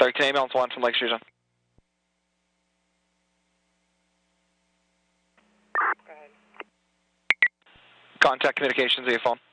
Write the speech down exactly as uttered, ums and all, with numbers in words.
Barrington ambulance one from Lake Susan. Go ahead. Contact communications via phone.